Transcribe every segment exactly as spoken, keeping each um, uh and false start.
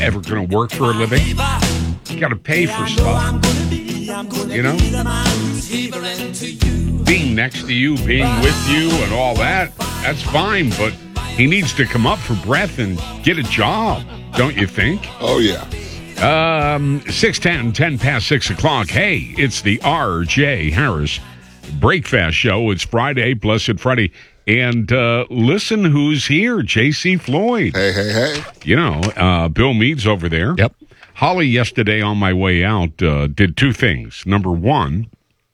ever going to work for a living. You got to pay for stuff. You know? Being next to you, being with you, and all that, that's fine, but he needs to come up for breath and get a job, don't you think? Oh, yeah. Um, six ten, ten past six o'clock. Hey, it's the R J Harris Breakfast Show. It's Friday, Blessed Friday. And uh, listen who's here, J C Floyd. Hey, hey, hey. You know, uh, Bill Meade's over there. Yep. Holly, yesterday on my way out, uh, did two things. Number one,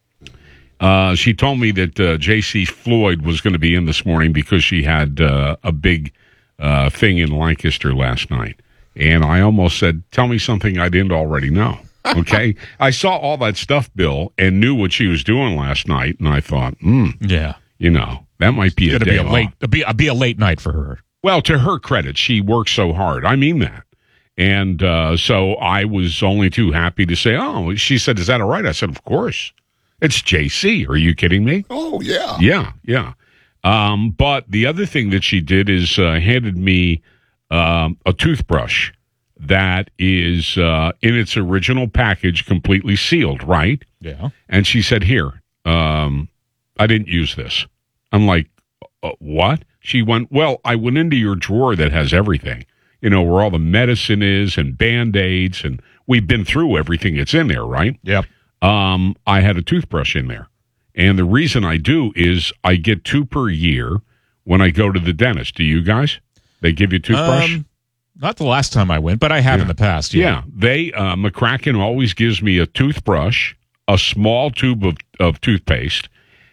uh, she told me that uh, J C Floyd was going to be in this morning because she had uh, a big uh, thing in Lancaster last night. And I almost said, tell me something I didn't already know. Okay? I saw all that stuff, Bill, and knew what she was doing last night, and I thought, hmm, yeah, you know, that might be a day be a off. late, be a, be a late night for her. Well, to her credit, she works so hard. I mean that. And uh, so I was only too happy to say, oh, she said, is that all right? I said, of course. It's J C. Are you kidding me? Oh, yeah. Yeah, yeah. Um, but the other thing that she did is uh, handed me um, a toothbrush that is uh, in its original package, completely sealed, right? Yeah. And she said, here, um, I didn't use this. I'm like, uh, what? She went, well, I went into your drawer that has everything, you know, where all the medicine is and Band-Aids, and we've been through everything that's in there, right? Yep. Um, I had a toothbrush in there. And the reason I do is I get two per year when I go to the dentist. Do you guys? They give you a toothbrush? Um, not the last time I went, but I have yeah. in the past. Yeah. yeah. They, uh, McCracken always gives me a toothbrush, a small tube of, of toothpaste,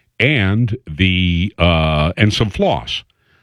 and the, uh, and some floss.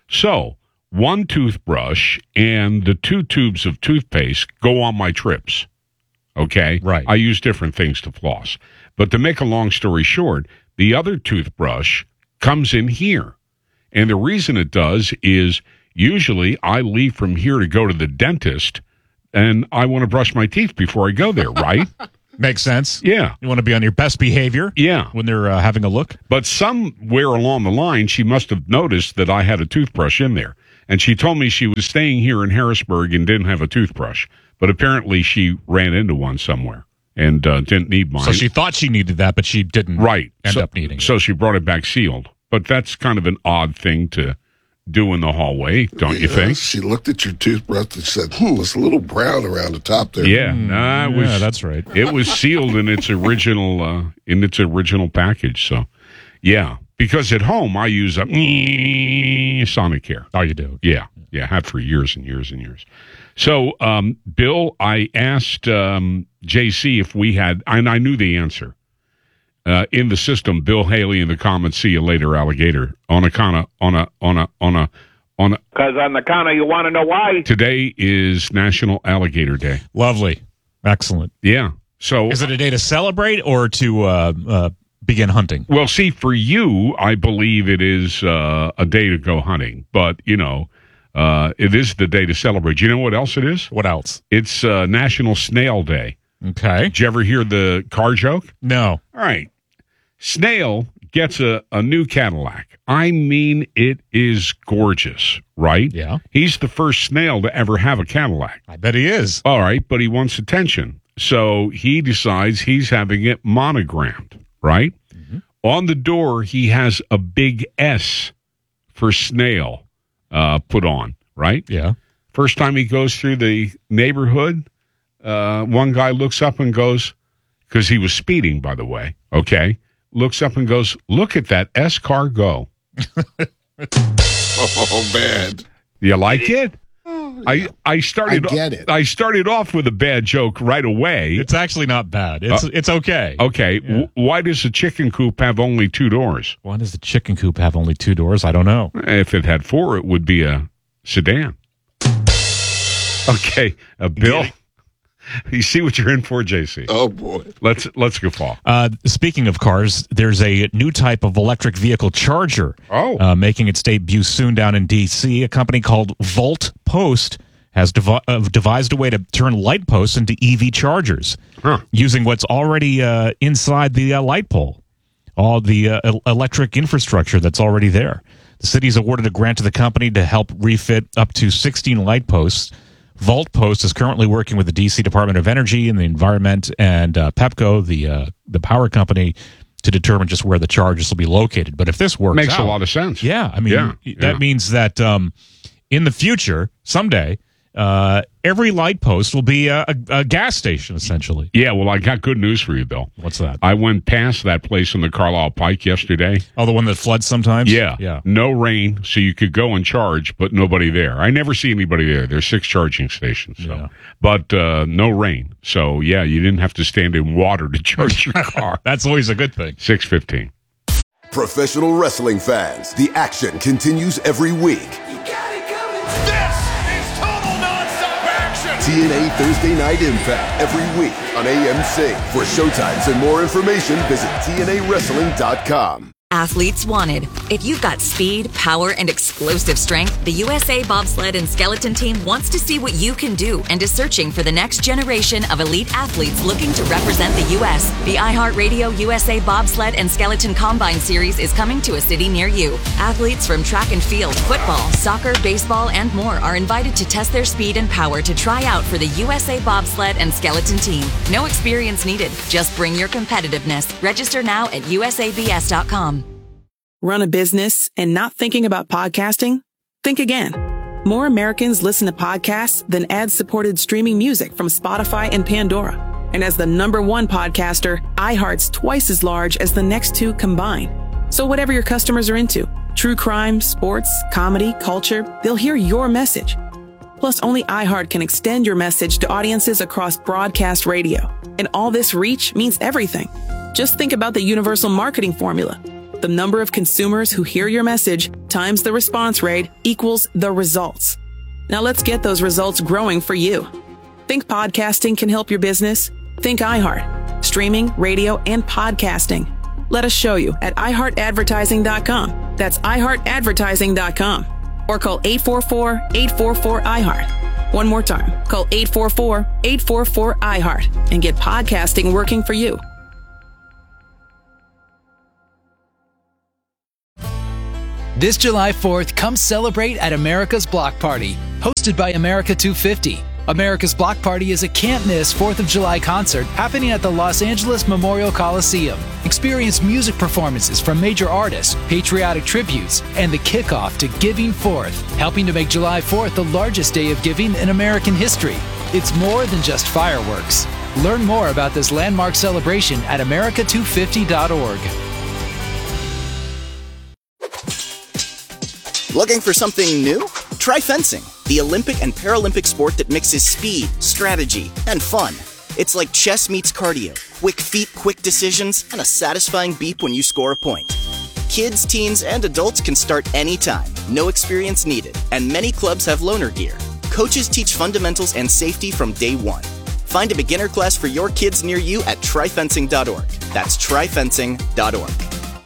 So one toothbrush and the two tubes of toothpaste go on my trips. Okay? Right. I use different things to floss. But to make a long story short, the other toothbrush comes in here. And the reason it does is usually I leave from here to go to the dentist, and I want to brush my teeth before I go there, right? Makes sense. Yeah. You want to be on your best behavior. Yeah. When they're uh, having a look. But somewhere along the line, she must have noticed that I had a toothbrush in there. And she told me she was staying here in Harrisburg and didn't have a toothbrush. But apparently she ran into one somewhere and uh, didn't need mine. So she thought she needed that, but she didn't right. end so, up needing it. So she brought it back sealed. But that's kind of an odd thing to do in the hallway, don't you Yeah, think? She looked at your toothbrush and said, hmm, it's a little brown around the top there. Yeah, nah, it was, yeah, that's right. It was sealed in its original uh, in its original package. So, yeah, because at home I use a Sonicare. Oh, you do? Yeah, yeah, have for years and years and years. So, um, Bill, I asked um, J C if we had, and I knew the answer. Uh, in the system, Bill Haley in the comments. See you later, alligator. On a kind of on a on a on a on a. Because on the counter, you want to know why? Today is National Alligator Day. Lovely, excellent. Yeah. So, is it a day to celebrate or to uh, uh, begin hunting? Well, see, for you, I believe it is uh, a day to go hunting. But you know, uh, it is the day to celebrate. You know what else it is? What else? It's uh, National Snail Day. Okay. Did you ever hear the car joke? No. All right. Snail gets a, a new Cadillac. I mean, it is gorgeous, right? Yeah. He's the first snail to ever have a Cadillac. I bet he is. All right, but he wants attention. So he decides he's having it monogrammed, right? Mm-hmm. On the door, he has a big S for snail uh, put on, right? Yeah. First time he goes through the neighborhood, uh, one guy looks up and goes, because he was speeding, by the way, okay? Looks up and goes, look at that S car go. Oh, man. You like it? Oh, I, I started I get it. I started off with a bad joke right away. It's actually not bad. It's Uh, it's okay. Okay, Yeah. w- why does a chicken coop have only two doors? Why does the chicken coop have only two doors? I don't know. If it had four, it would be a sedan. Okay, uh, Bill, you see what you're in for, J C. Oh, boy. Let's let's go fall. Uh, speaking of cars, there's a new type of electric vehicle charger Oh. uh, making its debut soon down in D C. A company called Volt Post has devi- uh, devised a way to turn light posts into E V chargers Huh. using what's already uh, inside the uh, light pole, all the uh, el- electric infrastructure that's already there. The city's awarded a grant to the company to help refit up to sixteen light posts Vault Post is currently working with the D C Department of Energy and the Environment and uh, Pepco, the uh, the power company, to determine just where the charges will be located. But if this works Makes out, a lot of sense. Yeah, I mean, Yeah, that yeah. means that um, in the future, someday, uh, every light post will be a, a, a gas station, essentially. Yeah, well, I got good news for you, Bill. What's that? I went past that place in the Carlisle Pike yesterday. Oh, the one that floods sometimes? Yeah. Yeah. No rain, so you could go and charge, but nobody there. I never see anybody there. There's six charging stations. So. Yeah. But uh, no rain. So, yeah, you didn't have to stand in water to charge your car. That's always a good thing. six fifteen. Professional wrestling fans, the action continues every week. This is total nonstop action. T N A Thursday Night Impact every week on A M C. For showtimes and more information, visit T N A wrestling dot com. Athletes wanted. If you've got speed, power, and explosive strength, the U S A Bobsled and Skeleton Team wants to see what you can do and is searching for the next generation of elite athletes looking to represent the U S. The iHeartRadio U S A Bobsled and Skeleton Combine Series is coming to a city near you. Athletes from track and field, football, soccer, baseball, and more are invited to test their speed and power to try out for the U S A Bobsled and Skeleton Team. No experience needed. Just bring your competitiveness. Register now at U S A B S dot com. Run a business and not thinking about podcasting? Think again. More Americans listen to podcasts than ad-supported streaming music from Spotify and Pandora. And as the number one podcaster, iHeart's twice as large as the next two combined. So whatever your customers are into, true crime, sports, comedy, culture, they'll hear your message. Plus, only iHeart can extend your message to audiences across broadcast radio. And all this reach means everything. Just think about the universal marketing formula. The number of consumers who hear your message times the response rate equals the results. Now let's get those results growing for you. Think podcasting can help your business? Think iHeart. Streaming, radio, and podcasting. Let us show you at i heart advertising dot com. That's i heart advertising dot com. Or call eight four four, eight four four, I heart. One more time. Call eight four four, eight four four, I heart and get podcasting working for you. This July fourth, come celebrate at America's Block Party, hosted by America two fifty. America's Block Party is a can't-miss fourth of July concert happening at the Los Angeles Memorial Coliseum. Experience music performances from major artists, patriotic tributes, and the kickoff to Giving Fourth, helping to make July fourth the largest day of giving in American history. It's more than just fireworks. Learn more about this landmark celebration at america two fifty dot org. Looking for something new? Try fencing, the Olympic and Paralympic sport that mixes speed, strategy, and fun. It's like chess meets cardio, quick feet, quick decisions, and a satisfying beep when you score a point. Kids, teens, and adults can start anytime, no experience needed, and many clubs have loaner gear. Coaches teach fundamentals and safety from day one. Find a beginner class for your kids near you at try fencing dot org. That's try fencing dot org.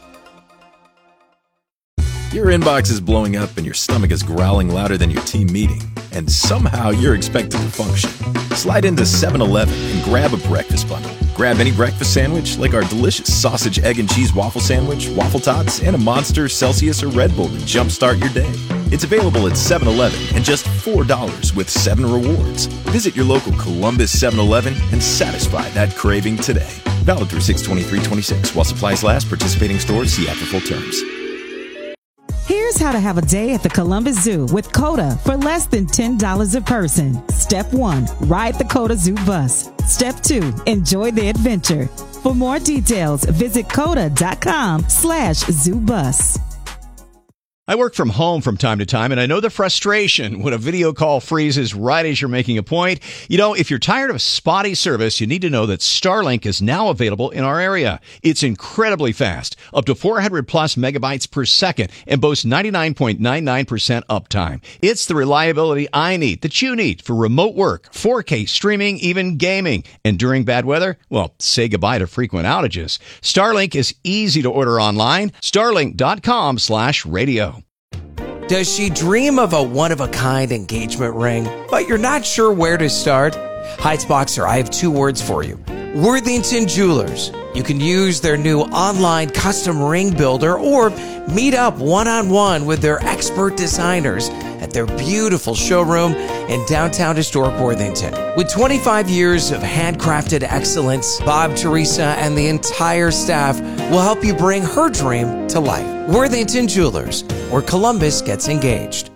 Your inbox is blowing up and your stomach is growling louder than your team meeting, and somehow you're expected to function. Slide into seven eleven and grab a breakfast bundle. Grab any breakfast sandwich like our delicious sausage, egg, and cheese waffle sandwich, waffle tots, and a Monster, Celsius, or Red Bull to jumpstart your day. It's available at seven eleven and just four dollars with seven rewards. Visit your local Columbus seven eleven and satisfy that craving today. Valid through six twenty-three twenty-six while supplies last. Participating stores see after full terms. Here's how to have a day at the Columbus Zoo with COTA for less than ten dollars a person. Step one, ride the COTA Zoo bus. Step two, enjoy the adventure. For more details, visit coda dot com slash zoo bus. I work from home from time to time, and I know the frustration when a video call freezes right as you're making a point. You know, if you're tired of spotty service, you need to know that Starlink is now available in our area. It's incredibly fast, up to four hundred plus megabytes per second, and boasts ninety-nine point nine nine percent uptime. It's the reliability I need, that you need, for remote work, four K streaming, even gaming. And during bad weather, well, say goodbye to frequent outages. Starlink is easy to order online. starlink dot com slash radio. Does she dream of a one-of-a-kind engagement ring, but you're not sure where to start? Heightsboxer, I have two words for you. Worthington Jewelers. You can use their new online custom ring builder or meet up one-on-one with their expert designers at their beautiful showroom in downtown historic Worthington. With twenty-five years of handcrafted excellence, Bob, Teresa, and the entire staff will help you bring her dream to life. Worthington Jewelers, where Columbus gets engaged.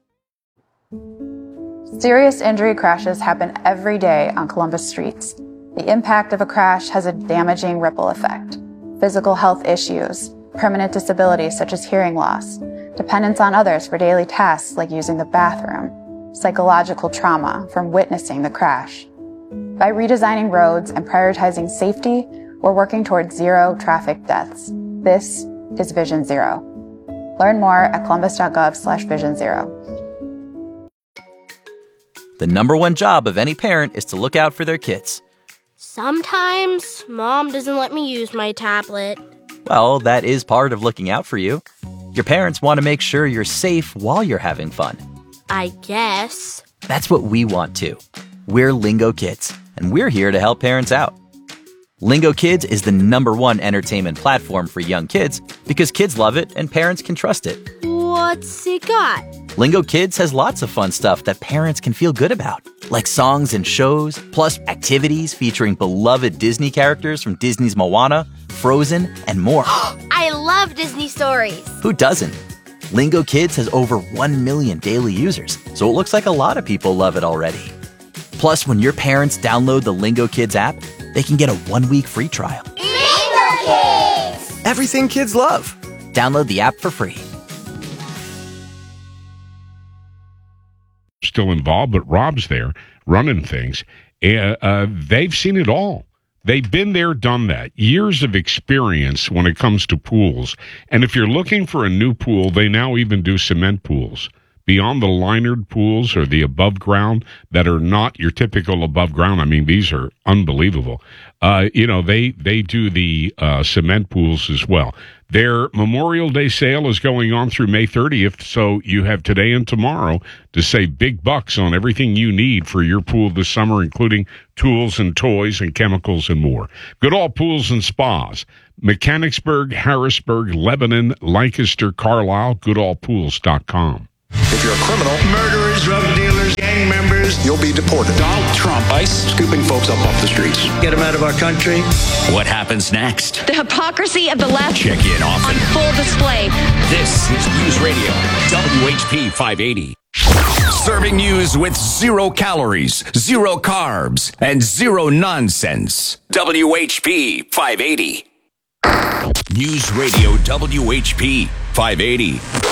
Serious injury crashes happen every day on Columbus streets. The impact of a crash has a damaging ripple effect. Physical health issues, permanent disabilities such as hearing loss, dependence on others for daily tasks like using the bathroom, psychological trauma from witnessing the crash. By redesigning roads and prioritizing safety, we're working towards zero traffic deaths. This is Vision Zero. Learn more at columbus.gov slash vision zero. The number one job of any parent is to look out for their kids. Sometimes Mom doesn't let me use my tablet. Well, that is part of looking out for you. Your parents want to make sure you're safe while you're having fun. I guess. That's what we want too. We're Lingo Kids, and we're here to help parents out. Lingo Kids is the number one entertainment platform for young kids because kids love it and parents can trust it. What's it got? Lingo Kids has lots of fun stuff that parents can feel good about, like songs and shows, plus activities featuring beloved Disney characters from Disney's Moana, Frozen, and more. I love Disney stories. Who doesn't? Lingo Kids has over one million daily users, so it looks like a lot of people love it already. Plus, when your parents download the Lingo Kids app, they can get a one-week free trial. Lingo Kids! Everything kids love. Download the app for free. Still involved, but Rob's there running things. Uh, uh, they've seen it all. They've been there, done that. Years of experience when it comes to pools. And if you're looking for a new pool, they now even do cement pools. Beyond the linered pools or the above ground that are not your typical above ground. I mean, these are unbelievable. Uh, you know, they, they do the uh, cement pools as well. Their Memorial Day sale is going on through May thirtieth, so you have today and tomorrow to save big bucks on everything you need for your pool this summer, including tools and toys and chemicals and more. Goodall Pools and Spas, Mechanicsburg, Harrisburg, Lebanon, Lancaster, Carlisle, goodall pools dot com. If you're a criminal, murderers, drug dealers, gang members, you'll be deported. Donald Trump, ICE, scooping folks up off the streets. Get them out of our country. What happens next? The hypocrisy of the left. Check in often. On full display. This is News Radio, W H P five eighty. Serving news with zero calories, zero carbs, and zero nonsense. W H P five eighty. News Radio W H P five eighty.